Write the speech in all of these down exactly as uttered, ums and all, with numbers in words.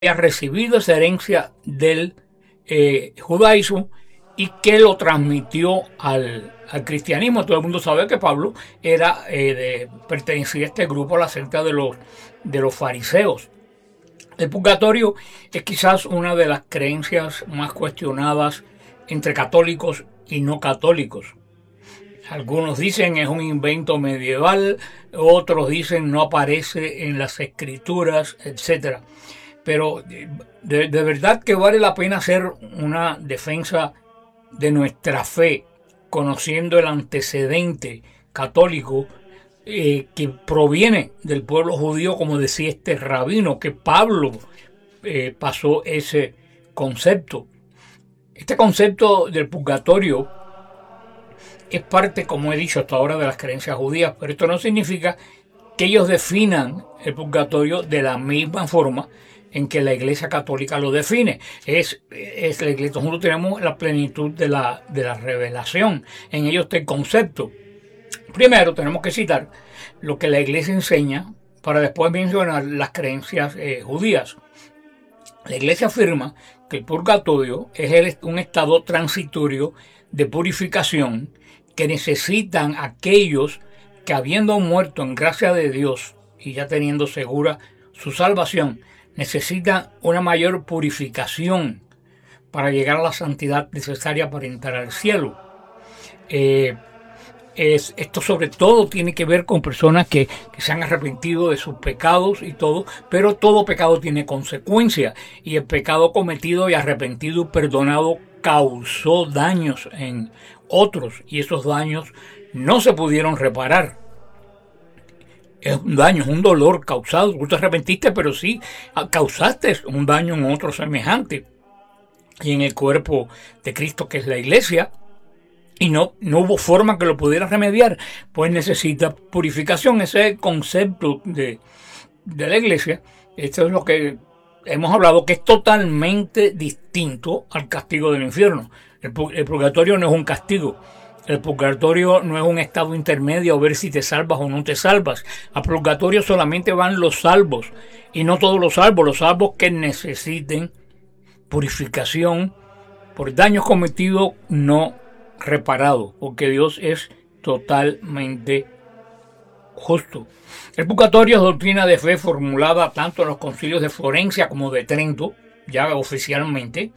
había recibido esa herencia del eh, judaísmo y que lo transmitió al, al cristianismo. Todo el mundo sabe que Pablo era eh, de, pertenecía a este grupo, a la secta de los, de los fariseos. El purgatorio es quizás una de las creencias más cuestionadas entre católicos y no católicos. Algunos dicen es un invento medieval, otros dicen no aparece en las escrituras, etcétera. Pero de, de verdad que vale la pena hacer una defensa de nuestra fe, conociendo el antecedente católico eh, que proviene del pueblo judío, como decía este rabino, que Pablo eh, pasó ese concepto. Este concepto del purgatorio es parte, como he dicho hasta ahora, de las creencias judías, pero esto no significa que ellos definan el purgatorio de la misma forma en que la Iglesia Católica lo define. Es, es la Iglesia, nosotros tenemos la plenitud de la, de la revelación. En ello está el concepto. Primero tenemos que citar lo que la Iglesia enseña para después mencionar las creencias eh, judías. La Iglesia afirma que el purgatorio es el, un estado transitorio de purificación que necesitan aquellos que, habiendo muerto en gracia de Dios y ya teniendo segura su salvación, necesitan una mayor purificación para llegar a la santidad necesaria para entrar al cielo. Eh, es, esto sobre todo tiene que ver con personas que, que se han arrepentido de sus pecados y todo, pero todo pecado tiene consecuencias, y el pecado cometido y arrepentido y perdonado causó daños en otros, y esos daños no se pudieron reparar. Es un daño, es un dolor causado. Tú te arrepentiste, pero sí causaste un daño en otro semejante. Y en el cuerpo de Cristo, que es la iglesia, y no, no hubo forma que lo pudiera remediar, pues necesita purificación. Ese es el concepto de, de la iglesia. Esto es lo que hemos hablado, que es totalmente distinto al castigo del infierno. El, el purgatorio no es un castigo. El purgatorio no es un estado intermedio a ver si te salvas o no te salvas. Al purgatorio solamente van los salvos, y no todos los salvos, los salvos que necesiten purificación por daños cometidos no reparados, porque Dios es totalmente justo. El purgatorio es doctrina de fe formulada tanto en los concilios de Florencia como de Trento, ya oficialmente,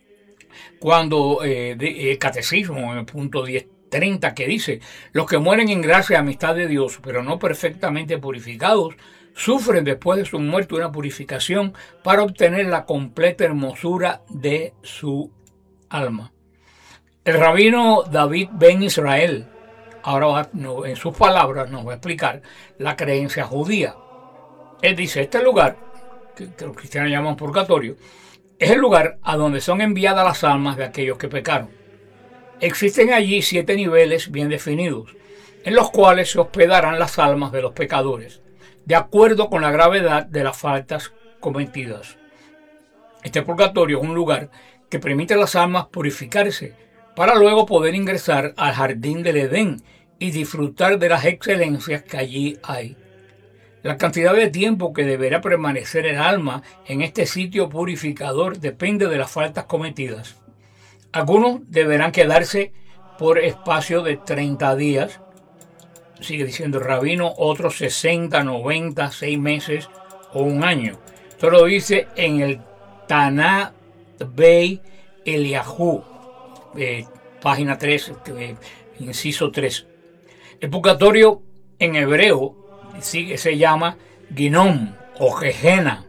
cuando eh, de, eh, catecismo en el punto diez treinta, que dice: los que mueren en gracia y amistad de Dios, pero no perfectamente purificados, sufren después de su muerte una purificación para obtener la completa hermosura de su alma. El rabino David Ben Israel, ahora va, no, en sus palabras nos va a explicar la creencia judía. Él dice: este lugar, que, que los cristianos llaman purgatorio, es el lugar a donde son enviadas las almas de aquellos que pecaron. Existen allí siete niveles bien definidos, en los cuales se hospedarán las almas de los pecadores, de acuerdo con la gravedad de las faltas cometidas. Este purgatorio es un lugar que permite a las almas purificarse para luego poder ingresar al jardín del Edén y disfrutar de las excelencias que allí hay. La cantidad de tiempo que deberá permanecer el alma en este sitio purificador depende de las faltas cometidas. Algunos deberán quedarse por espacio de treinta días, sigue diciendo el rabino, otros sesenta, noventa, seis meses o un año. Esto lo dice en el Taná Bey Eliahu, eh, página tres, eh, inciso tres. El purgatorio en hebreo sí, se llama Ginom o Gehenna,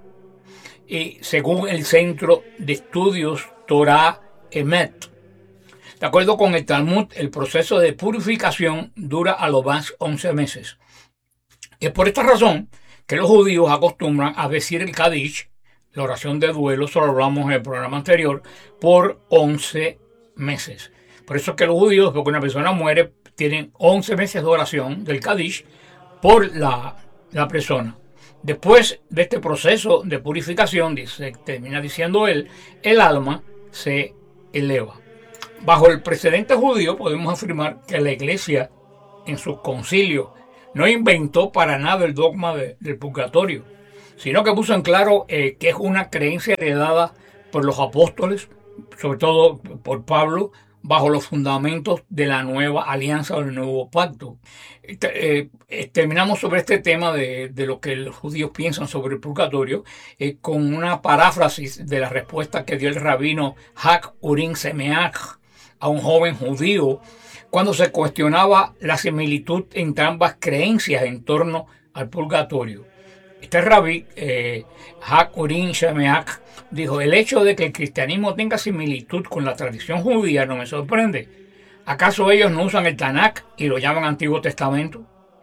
y según el Centro de Estudios Torah Emet, de acuerdo con el Talmud, el proceso de purificación dura a lo más once meses. Es por esta razón que los judíos acostumbran a decir el Kadish, la oración de duelo, eso lo hablamos en el programa anterior, por once meses. Por eso es que los judíos, porque una persona muere, tienen once meses de oración del Kadish por la, la persona. Después de este proceso de purificación, dice, termina diciendo él, el alma se eleva. Bajo el precedente judío podemos afirmar que la iglesia en sus concilios no inventó para nada el dogma de, del purgatorio. sino que puso en claro eh, que es una creencia heredada por los apóstoles, sobre todo por Pablo, bajo los fundamentos de la nueva alianza o del nuevo pacto. Eh, eh, terminamos sobre este tema de, de lo que los judíos piensan sobre el purgatorio eh, con una paráfrasis de la respuesta que dio el rabino Hak Urim Semeach a un joven judío cuando se cuestionaba la similitud entre ambas creencias en torno al purgatorio. Este rabí, eh, Hak Urim Semeach, dijo: el hecho de que el cristianismo tenga similitud con la tradición judía no me sorprende. ¿Acaso ellos no usan el Tanakh y lo llaman Antiguo Testamento?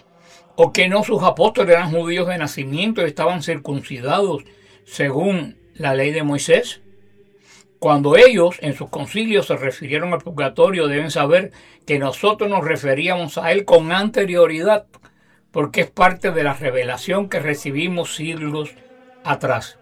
¿O que no sus apóstoles eran judíos de nacimiento y estaban circuncidados según la ley de Moisés? Cuando ellos en sus concilios se refirieron al purgatorio, deben saber que nosotros nos referíamos a él con anterioridad, porque es parte de la revelación que recibimos siglos atrás.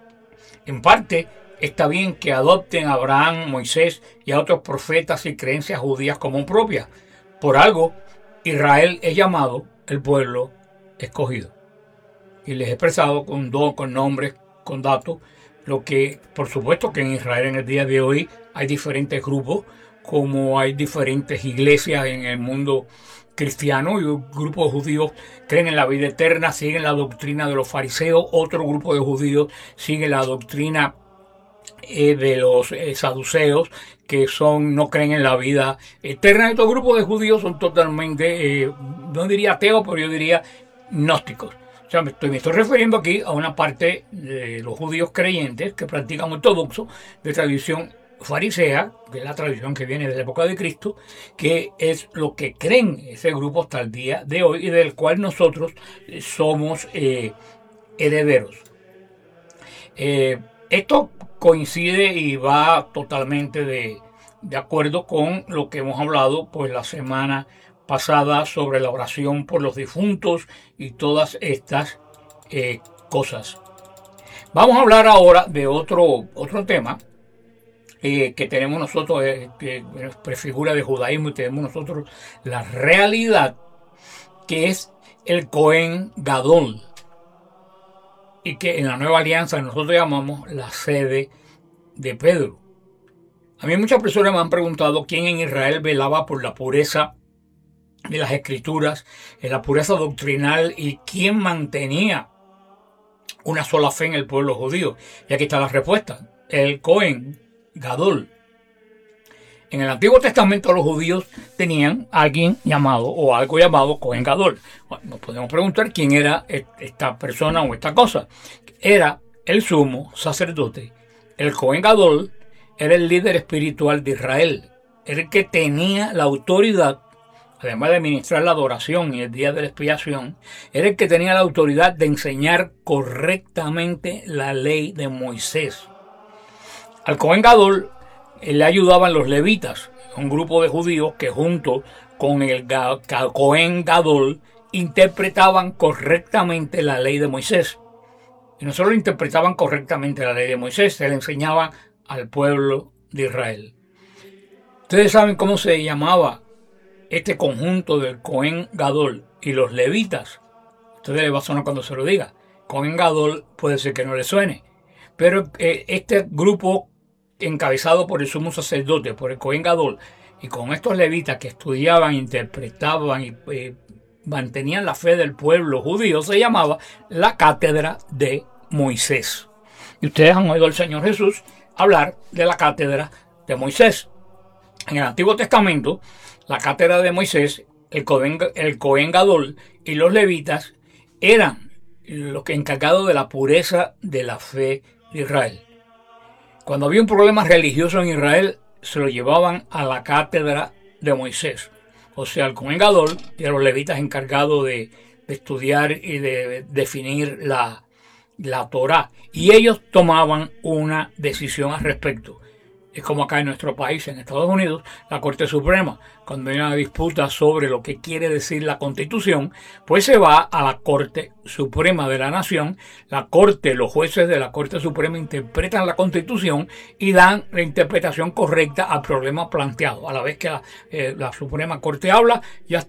En parte, está bien que adopten a Abraham, Moisés y a otros profetas y creencias judías como propias. Por algo, Israel es llamado el pueblo escogido. Y les he expresado con, do, con nombres, con datos, lo que, por supuesto que en Israel en el día de hoy hay diferentes grupos, como hay diferentes iglesias en el mundo cristiano, y un grupo de judíos creen en la vida eterna, siguen la doctrina de los fariseos, otro grupo de judíos sigue la doctrina eh, de los eh, saduceos, que son no creen en la vida eterna. Estos grupos de judíos son totalmente, eh, no diría ateos, pero yo diría gnósticos. O sea, me estoy, me estoy refiriendo aquí a una parte de los judíos creyentes que practican ortodoxo de tradición farisea, que es la tradición que viene de la época de Cristo, que es lo que creen ese grupo hasta el día de hoy y del cual nosotros somos eh, herederos. Eh, esto coincide y va totalmente de, de acuerdo con lo que hemos hablado pues la semana pasada sobre la oración por los difuntos y todas estas eh, cosas. Vamos a hablar ahora de otro, otro tema Eh, que tenemos nosotros, eh, que prefigura de judaísmo, y tenemos nosotros la realidad, que es el Cohen Gadol, y que en la nueva alianza nosotros llamamos la sede de Pedro. A mí muchas personas me han preguntado quién en Israel velaba por la pureza de las escrituras, en la pureza doctrinal, y quién mantenía una sola fe en el pueblo judío. Y aquí está la respuesta: el Cohen Gadol. En el Antiguo Testamento los judíos tenían a alguien llamado o algo llamado Cohen Gadol. Bueno, nos podemos preguntar quién era esta persona o esta cosa. Era el sumo sacerdote. El Cohen Gadol era el líder espiritual de Israel. Era el que tenía la autoridad, además de administrar la adoración y el día de la expiación, era el que tenía la autoridad de enseñar correctamente la ley de Moisés. Al Cohen Gadol le ayudaban los levitas, un grupo de judíos que junto con el Cohen Gadol interpretaban correctamente la ley de Moisés. Y no solo interpretaban correctamente la ley de Moisés, se le enseñaban al pueblo de Israel. Ustedes saben cómo se llamaba este conjunto del Cohen Gadol y los levitas. A ustedes les va a sonar cuando se lo diga. Cohen Gadol puede ser que no les suene, pero eh, este grupo encabezado por el sumo sacerdote, por el Cohen Gadol, y con estos levitas que estudiaban, interpretaban y eh, mantenían la fe del pueblo judío, se llamaba la cátedra de Moisés. Y ustedes han oído al Señor Jesús hablar de la cátedra de Moisés. En el Antiguo Testamento, la cátedra de Moisés, el Cohen, el Cohen Gadol y los levitas eran los que encargados de la pureza de la fe de Israel. Cuando había un problema religioso en Israel, se lo llevaban a la cátedra de Moisés. O sea, al Cohen Gadol y a los levitas encargados de, de estudiar y de definir la, la Torá. Y ellos tomaban una decisión al respecto. Es como acá en nuestro país, en Estados Unidos, la Corte Suprema, cuando hay una disputa sobre lo que quiere decir la Constitución, pues se va a la Corte Suprema de la Nación. La Corte, los jueces de la Corte Suprema interpretan la Constitución y dan la interpretación correcta al problema planteado. A la vez que la, eh, la Suprema Corte habla, ya está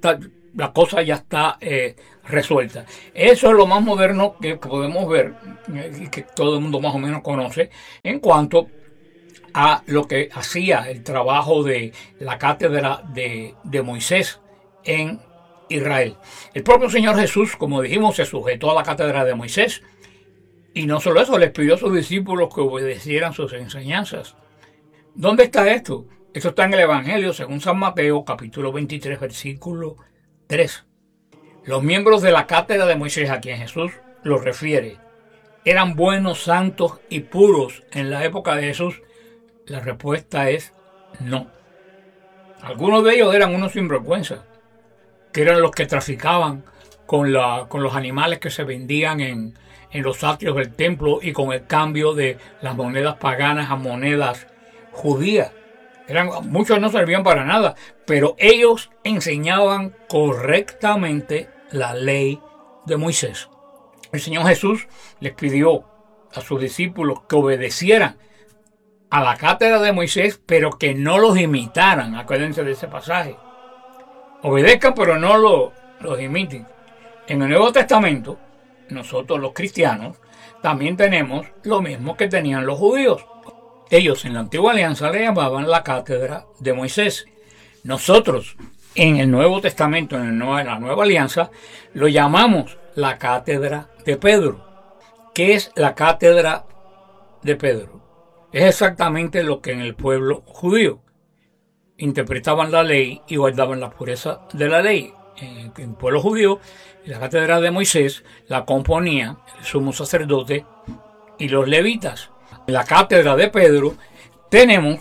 la cosa ya está eh, resuelta. Eso es lo más moderno que podemos ver y que todo el mundo más o menos conoce en cuanto a lo que hacía el trabajo de la cátedra de, de Moisés en Israel. El propio Señor Jesús, como dijimos, se sujetó a la cátedra de Moisés y no solo eso, les pidió a sus discípulos que obedecieran sus enseñanzas. ¿Dónde está esto? Esto está en el Evangelio según San Mateo, capítulo veintitrés, versículo tres. Los miembros de la cátedra de Moisés, a quien Jesús los refiere, ¿eran buenos, santos y puros en la época de Jesús? La respuesta es no. Algunos de ellos eran unos sinvergüenzas, que eran los que traficaban con, la, con los animales que se vendían en, en los atrios del templo y con el cambio de las monedas paganas a monedas judías. Eran, muchos no servían para nada, pero ellos enseñaban correctamente la ley de Moisés. El Señor Jesús les pidió a sus discípulos que obedecieran a la cátedra de Moisés, pero que no los imitaran. Acuérdense de ese pasaje. Obedezcan, pero no lo, los imiten. En el Nuevo Testamento, nosotros los cristianos también tenemos lo mismo que tenían los judíos. Ellos en la Antigua Alianza le llamaban la cátedra de Moisés. Nosotros en el Nuevo Testamento, en, el nuevo, en la Nueva Alianza, lo llamamos la cátedra de Pedro. ¿Qué es la cátedra de Pedro? Es exactamente lo que en el pueblo judío interpretaban la ley y guardaban la pureza de la ley. En el pueblo judío, la cátedra de Moisés la componía el sumo sacerdote y los levitas. En la cátedra de Pedro tenemos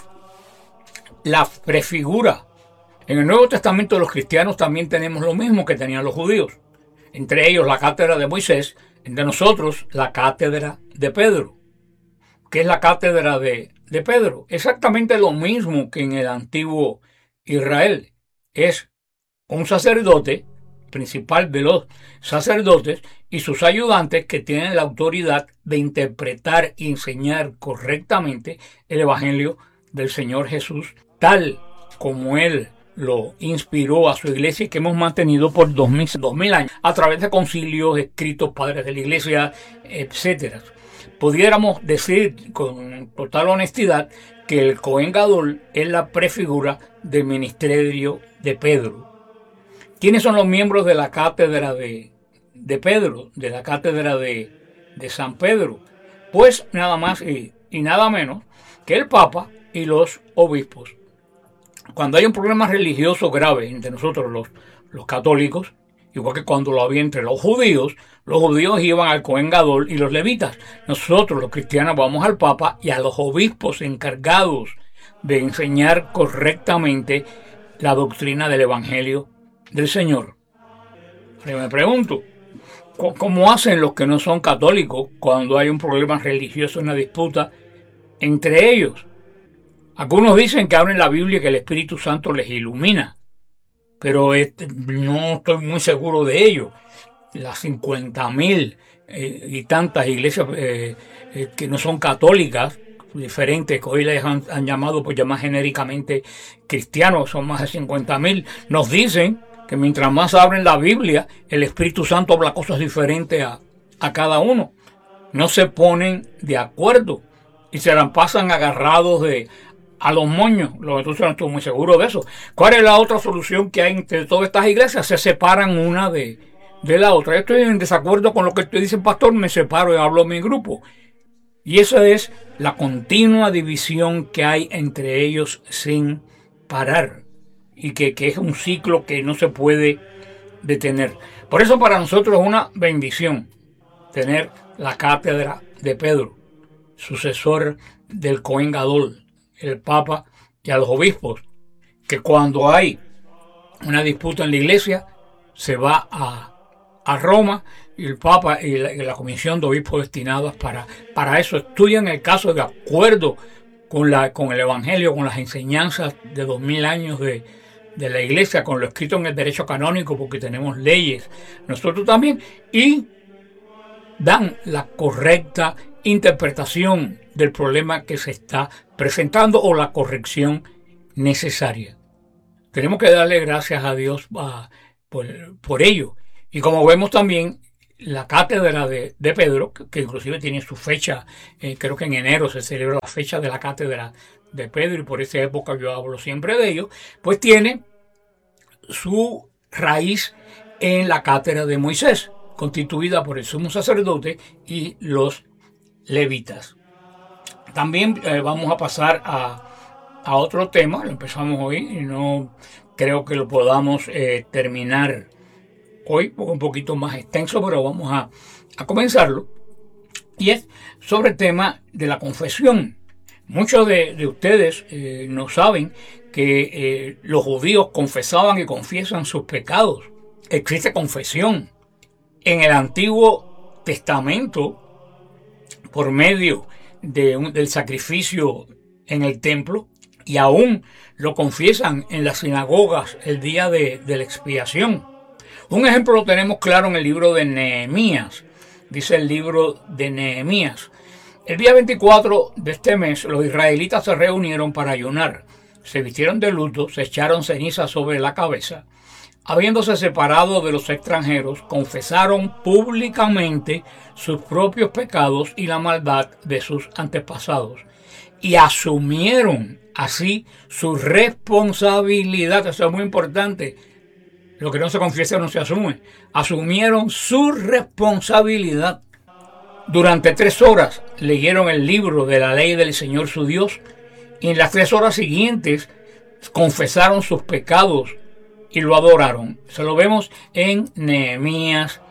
la prefigura. En el Nuevo Testamento los cristianos también tenemos lo mismo que tenían los judíos. Entre ellos la cátedra de Moisés, entre nosotros la cátedra de Pedro. ¿Qué es la cátedra de, de Pedro? Exactamente lo mismo que en el antiguo Israel. Es un sacerdote, principal de los sacerdotes, y sus ayudantes que tienen la autoridad de interpretar y enseñar correctamente el Evangelio del Señor Jesús, tal como Él lo inspiró a su iglesia y que hemos mantenido por dos mil, dos mil años a través de concilios, escritos, padres de la iglesia, etcétera. Pudiéramos decir con total honestidad que el Cohen Gadol es la prefigura del ministerio de Pedro. ¿Quiénes son los miembros de la cátedra de, de Pedro, de la cátedra de, de San Pedro? Pues nada más y, y nada menos que el Papa y los obispos. Cuando hay un problema religioso grave entre nosotros los, los católicos, igual que cuando lo había entre los judíos, los judíos iban al Cohen Gadol y los levitas. Nosotros los cristianos vamos al Papa y a los obispos encargados de enseñar correctamente la doctrina del Evangelio del Señor. Pero me pregunto, ¿cómo hacen los que no son católicos cuando hay un problema religioso, una disputa entre ellos? Algunos dicen que abren la Biblia y que el Espíritu Santo les ilumina, pero este, no estoy muy seguro de ello. Las cincuenta mil eh, y tantas iglesias eh, eh, que no son católicas, diferentes, que hoy les han, han llamado, pues llamar genéricamente cristianos, son más de cincuenta mil, nos dicen que mientras más abren la Biblia, el Espíritu Santo habla cosas diferentes a, a cada uno. No se ponen de acuerdo y se la pasan agarrados de a los moños. Entonces no estoy muy seguro de eso. ¿Cuál es la otra solución que hay entre todas estas iglesias? Se separan una de, de la otra. Yo estoy en desacuerdo con lo que usted dice, pastor, me separo y hablo en mi grupo. Y esa es la continua división que hay entre ellos sin parar. Y que, que es un ciclo que no se puede detener. Por eso para nosotros es una bendición tener la cátedra de Pedro, sucesor del Cohen Gadol, el Papa y a los obispos, que cuando hay una disputa en la iglesia se va a, a Roma y el Papa y la, y la comisión de obispos destinados para, para eso estudian el caso de acuerdo con, la, con el Evangelio, con las enseñanzas de dos mil años de, de la iglesia, con lo escrito en el derecho canónico, porque tenemos leyes nosotros también, y dan la correcta interpretación del problema que se está presentando o la corrección necesaria. Tenemos que darle gracias a Dios a, por, por ello. Y como vemos también, la cátedra de, de Pedro, que, que inclusive tiene su fecha, eh, creo que en enero se celebra la fecha de la cátedra de Pedro, y por esa época yo hablo siempre de ello, pues tiene su raíz en la cátedra de Moisés, constituida por el sumo sacerdote y los levitas. También eh, vamos a pasar a, a otro tema, lo empezamos hoy y no creo que lo podamos eh, terminar hoy, un poquito más extenso, pero vamos a, a comenzarlo. Y es sobre el tema de la confesión. Muchos de, de ustedes eh, no saben que eh, los judíos confesaban y confiesan sus pecados. Existe confesión. En el Antiguo Testamento, por medio de un, del sacrificio en el templo, y aún lo confiesan en las sinagogas el día de, de la expiación. Un ejemplo lo tenemos claro en el libro de Nehemías. Dice el libro de Nehemías: el día veinticuatro de este mes los israelitas se reunieron para ayunar, se vistieron de luto, se echaron ceniza sobre la cabeza. Habiéndose separado de los extranjeros, confesaron públicamente sus propios pecados y la maldad de sus antepasados, y asumieron así su responsabilidad. Eso es muy importante. Lo que no se confiesa no se asume. Asumieron su responsabilidad. Durante tres horas leyeron el libro de la ley del Señor su Dios, y en las tres horas siguientes confesaron sus pecados y lo adoraron. Se lo vemos en Nehemías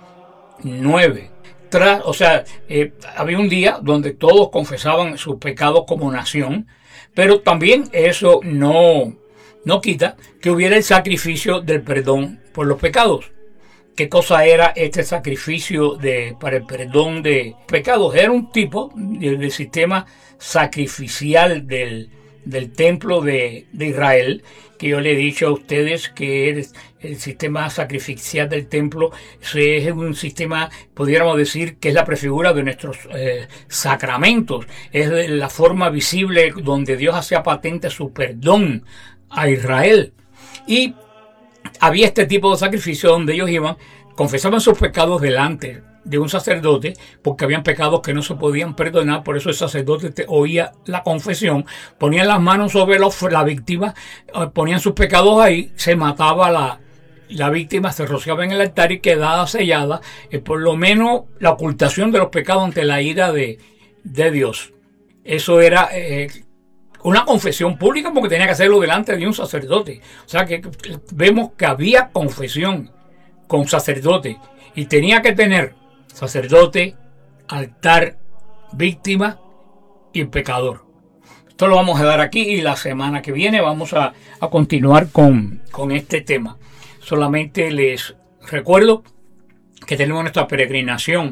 nueve. Tras, o sea, eh, había un día donde todos confesaban sus pecados como nación, pero también eso no, no quita que hubiera el sacrificio del perdón por los pecados. ¿Qué cosa era este sacrificio de, para el perdón de pecados? Era un tipo de, de sistema sacrificial del, del templo de, de Israel, que yo le he dicho a ustedes que el, el sistema sacrificial del templo es un sistema, pudiéramos decir, que es la prefigura de nuestros eh, sacramentos. Es la forma visible donde Dios hacía patente su perdón a Israel. Y había este tipo de sacrificio donde ellos iban, confesaban sus pecados delante de un sacerdote, porque habían pecados que no se podían perdonar. Por eso el sacerdote te oía la confesión, ponían las manos sobre los, la víctima, ponían sus pecados ahí, se mataba la, la víctima, se rociaba en el altar y quedaba sellada, eh, por lo menos la ocultación de los pecados ante la ira de, de Dios. Eso era eh, una confesión pública, porque tenía que hacerlo delante de un sacerdote. O sea que vemos que había confesión con sacerdote, y tenía que tener sacerdote, altar, víctima y pecador. Esto lo vamos a dar aquí, y la semana que viene vamos a, a continuar con, con este tema. Solamente les recuerdo que tenemos nuestra peregrinación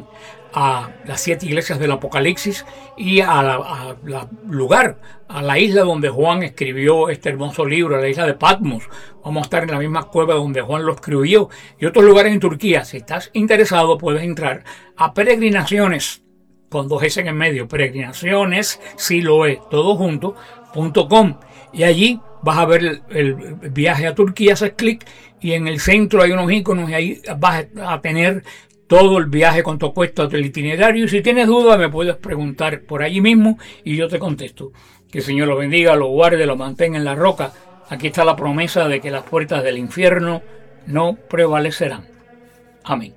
a las siete iglesias del Apocalipsis y a la, a la lugar, a la isla donde Juan escribió este hermoso libro, la isla de Patmos. Vamos a estar en la misma cueva donde Juan lo escribió, y otros lugares en Turquía. Si estás interesado, puedes entrar a peregrinaciones, con dos S en el medio, peregrinaciones, si lo es, todo junto, punto com, y allí vas a ver el, el viaje a Turquía. Haces clic y en el centro hay unos iconos, y ahí vas a tener todo el viaje, cuánto cuesta el itinerario. Y si tienes dudas, me puedes preguntar por allí mismo y yo te contesto. Que el Señor lo bendiga, lo guarde, lo mantenga en la roca. Aquí está la promesa de que las puertas del infierno no prevalecerán. Amén.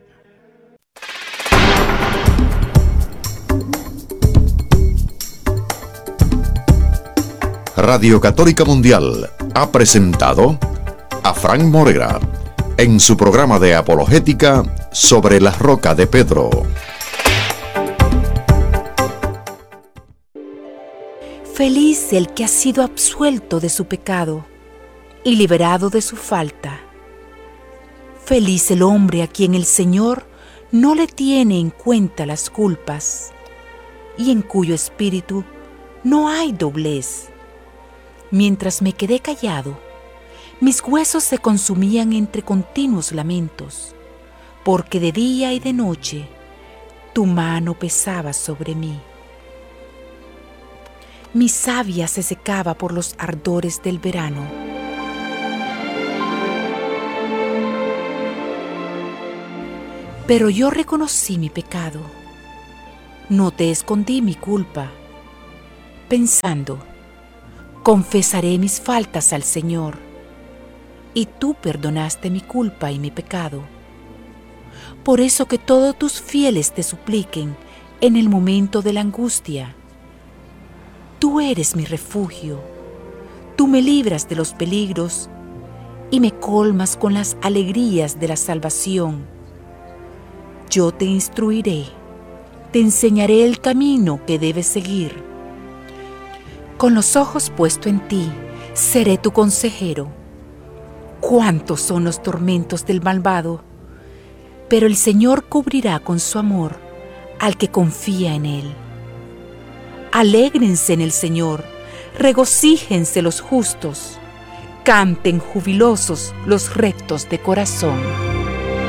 Radio Católica Mundial ha presentado a Frank Morera en su programa de apologética sobre la roca de Pedro. Feliz el que ha sido absuelto de su pecado y liberado de su falta. Feliz el hombre a quien el Señor no le tiene en cuenta las culpas y en cuyo espíritu no hay doblez. Mientras me quedé callado, mis huesos se consumían entre continuos lamentos, porque de día y de noche tu mano pesaba sobre mí. Mi savia se secaba por los ardores del verano. Pero yo reconocí mi pecado. No te escondí mi culpa, pensando, confesaré mis faltas al Señor, y tú perdonaste mi culpa y mi pecado. Por eso que todos tus fieles te supliquen en el momento de la angustia. Tú eres mi refugio, tú me libras de los peligros y me colmas con las alegrías de la salvación. Yo te instruiré, te enseñaré el camino que debes seguir. Con los ojos puestos en ti, seré tu consejero. Cuántos son los tormentos del malvado, pero el Señor cubrirá con su amor al que confía en Él. Alégrense en el Señor, regocíjense los justos, canten jubilosos los rectos de corazón.